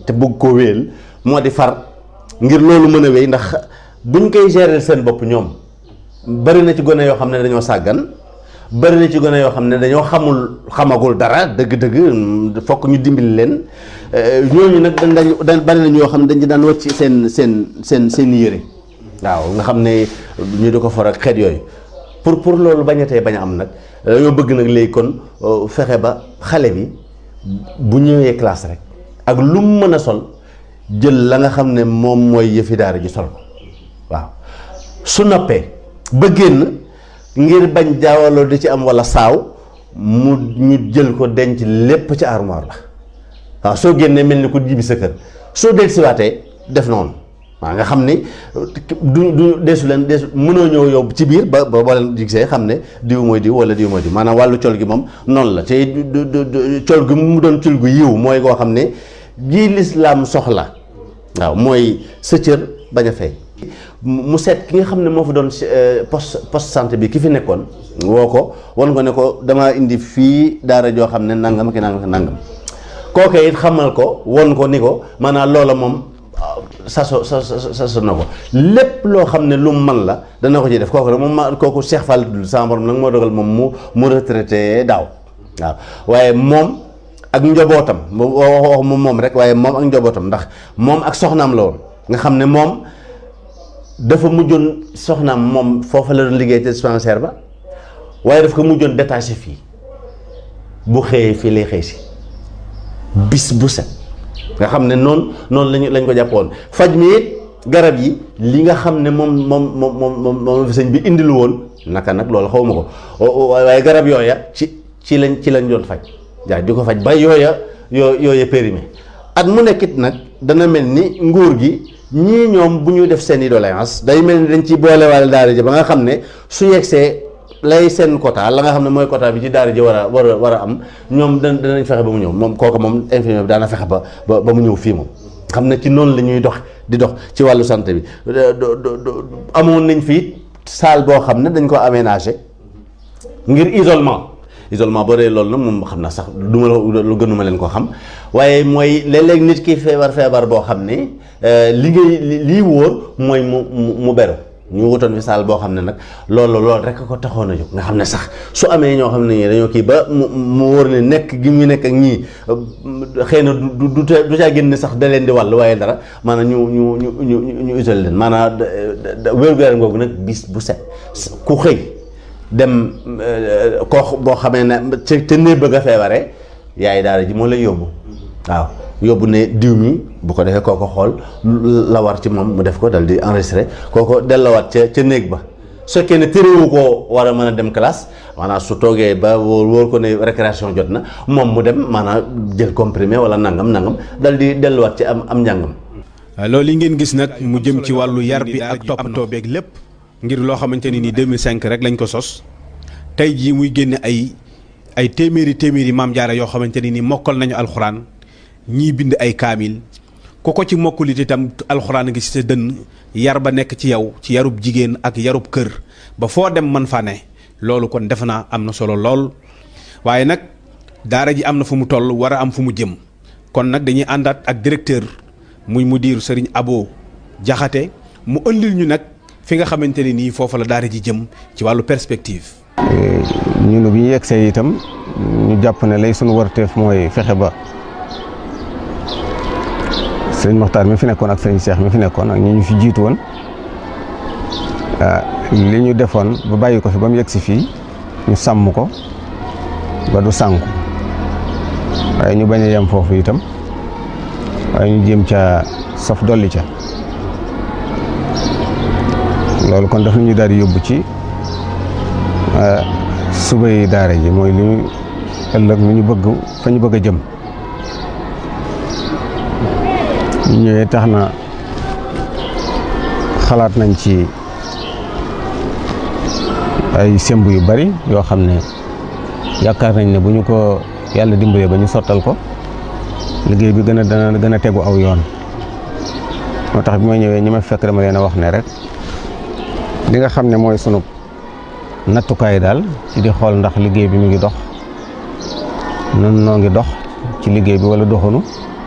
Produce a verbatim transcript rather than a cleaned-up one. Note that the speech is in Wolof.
te bëgg koo wéyal moo di far ngir loolu mën a wéy ndax duñ koy gérer seen bopp ñoom bari na ci gone yoo xam ne dañoo sàggan bari na ci gone yoo xam ne dañoo xamul xamagul dara dëgg-dëgg fokk ñu dimbali leen ñooñu nag dañ dañ bari na ñoo xam ne dañ daan wàcc seen seen seen seen yére waaw nga xam ne ñu di ko for ak xeet yooyu pour pour loolu bañatee bañ a am nag dañoo bëgg nag léegi kon fexe ba xale bi bu ñëwee classe rek ak lu mu mën a sol jël la nga xam ne moom mooy yëfi daara ji sol ko waaw su noppee ba génn ngir bañ jaawaloo di ci am walla saaw mu ñu jël ko denc lépp ci armoire la waaw soo génnee mel ni ko jibi sa kër soo del siwaatee def noonu waaw nga xam ni du du deesu leen deesu mënoo ñëw yow ci biir ba ba boo leen gisee xam ne diw mooy diw walla diw mooy diw maanaam wàllu col gi moom noonu la te col gi mu doon col gu yiw mooy koo xam ne ji lislaam soxla waaw mooy sa cër bañ a feeñ mu seet ki nga xam ne moo fa doon poste poste santé bi ki fi nekkoon woo ko wan ko ne ko damaa indi fii daara joo xam ne nangam ki nangam ki nangam kooke it xamal ko won ko ni ko maanaam loola moom saso sa saso na ko lépp loo xam ne lu mu man la dana ko ci def kooku nag moom ma kooku Cheikh Fall sama borom nag moo dogal moom mu mu retraité daaw waaw waaye moom ak njabootam wax moom moom rek waaye moom ak njabootam ndax moom ak soxnaam la woon nga xam ne moom dafa mujjoon soxnaam moom foofa la doon liggéey ci dispensaire ba waaye daf ko mujjoon détaché fii bu xëyee fii lay xëy si bis bu set nga xam ne noonu noonu lañu lañ ko jàppoon faj mi it garab yi li nga xam ne moom moom moom moom moom fi sëñ bi indilu woon naka nag loolu xaw ma ko waaye garab yooya ci ci lañ ci lañ doon faj waaw di ko faj ba yooya yoo yooya périmé at mu nekkit nag dana mel ni nguur gi ñii ñoom bu ñu def seen i doléance day mel ni dañ ci boolewaale daara ji ba nga xam ne su yegsee lay seen quota la nga xam ne mooy quota bi ci daara ji war a war a war a am ñoom da danañ fexe ba mu ñëw moom kooku moom infirmier bi daana fexe ba ba ba mu ñëw fii moom xam ne ci noonu la ñuy dox di dox ci wàllu santé bi amoon nañ fii salle boo xam ne dañ ko aménagé ngir isolement isolement boo dee loolu nag moom xam naa sax du ma lu gënuma leen ko xam waaye mooy léeg-léeg nit ki feebar feebar boo xam ne li ngay lii wóor mooy mu mu beru ñu wutoon fi saal boo xam ne nag loolu loolu rek ko taxoon a jóg nga xam ne sax su amee ñoo xam ne ñii dañoo kii ba mu mu wóor ne nekk gi mu nekk ak ñii xëy na du du du caa génn sax da leen di wàll waaye dara maanaam ñu ñu ñu ñu ñu isolé leen maanaam wér-gu-yaram googu nag bis bu set ku xëy dem koo boo xamee ne ca ca néeg bëgg a feebaree yaay daara ji moo lay yóbbu waaw yóbbu ne diw mi bu ko defee kooko xool la war ci moom mu def ko dal di enregistré kooko dellawaat ca ca néeg ba su fekkee ne téréwu koo war a mën a dem classe maanaam su toogee ba wóor wóor ko ne récréation jot na moom mu dem maanaam jël comprimé wala nangam nangam dal di delluwaat ci am am njàngam. loolu yi ngeen gis nag mu jëm ci wàllu yar bi ak toppatoo beeg lépp ngir loo xamante ni nii deux mille cinq rek lañ ko sos tey jii muy génne ay ay téeméeri téeméeri maam jaara yoo xamante ni nii mokkal nañu alxuraan. ñii bind ay kaamil ku ko ci mokkulit itam alxuraan ngi ci sa dënn yar ba nekk ci yow ci yarub jigéen ak yarub kër ba foo dem man fa ne loolu kon defe naa am na solo lool waaye nag daara ji am na fu mu toll war a am fu mu jëm kon nag dañuy àndaat ak directeur muy mudir Serigne Abo Jaxate mu ëndil ñu nag fi nga xamante ne nii foofu la daara ji jëm ci wàllu perspective. ñun bi ñu yegsee itam ñu jàpp ne lay sunu warteef mooy fexe ba. sëñ Moxtaar mi fi nekkoon ak sëñ Cheikh mi fi nekkoon ak ñi ñu fi jiitu woon li ñu defoon ba bàyyi ko fi ba mu yegg si fii ñu sàmm ko ba du sànku waaye ñu bañ a yem foofu itam waaye ñu jéem ca saf dolli ca loolu kon daf ñu daal di yóbbu ci subay daara ji mooy li ñu ëllëg lu ñu bëgg fa ñu bëgg a jëm. ñu ñëwee tax na xalaat nañ ci ay semb yu bari yoo xam ne yaakaar nañ ne bu ñu ko yàlla dimbalee ba ñu sottal ko liggéey bi gën a dana gën a tegu aw yoon moo tax bi ma ñëwee ñi ma fekk dama leen a wax ne rek li nga xam ne mooy sunu nattukaay daal ci di xool ndax liggéey bi mu ngi dox nun noo ngi dox ci liggéey bi wala doxunu